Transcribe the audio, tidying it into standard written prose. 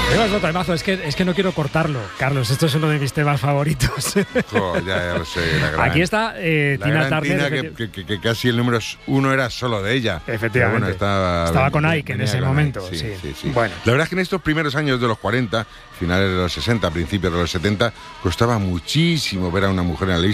Otro temazo, es que no quiero cortarlo, Carlos, esto es uno de mis temas favoritos. Ya lo sé, la gran, aquí está Tina Turner. Que casi el número 1 era solo de ella. Efectivamente. Bueno, estaba con Ike en ese momento. Sí. Bueno. La verdad es que en estos primeros años de los 40, finales de los 60, principios de los 70, costaba muchísimo ver a una mujer en la lista.